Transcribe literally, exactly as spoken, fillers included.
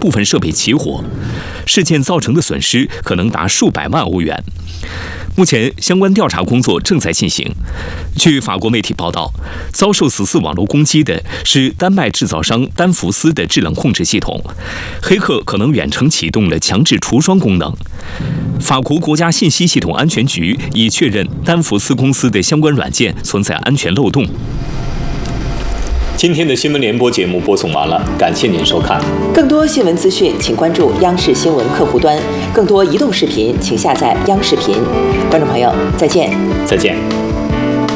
部分设备起火，事件造成的损失可能达数百万欧元。目前相关调查工作正在进行。据法国媒体报道，遭受此次网络攻击的是丹麦制造商丹福斯的制冷控制系统，黑客可能远程启动了强制除霜功能。法国国家信息系统安全局已确认丹福斯公司的相关软件存在安全漏洞。今天的新闻联播节目播送完了，感谢您收看。 更多新闻资讯，请关注央视新闻客户端；更多移动视频，请下载央视频。观众朋友，再见。 再见。